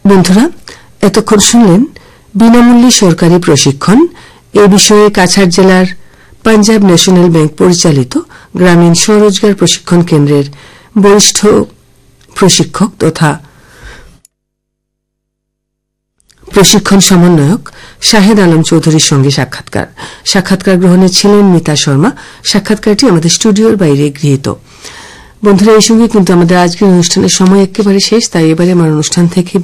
বন্ধুরা, এতক্ষণ শুনলেন বিনামূল্যে সরকারি প্রশিক্ষণ এ বিষয়ে কাছাড় জেলার পাঞ্জাব ন্যাশনাল ব্যাংক পরিচালিত গ্রামীণ স্বরোজগার প্রশিক্ষণ কেন্দ্রের বরিষ্ঠ প্রশিক্ষক তথা প্রশিক্ষণ সমন্বয়ক শাহেদ আলম চৌধুরীর সঙ্গে সাক্ষাৎকার গ্রহণে ছিলেন মিতা শর্মা। সাক্ষাৎকারটি আমাদের স্টুডিওর বাইরে গৃহীত। বন্ধুরা, এই সঙ্গে কিন্তু আমাদের আজকের অনুষ্ঠানের সময় একেবারে শেষ, তাই এবারে আমার অনুষ্ঠান থেকে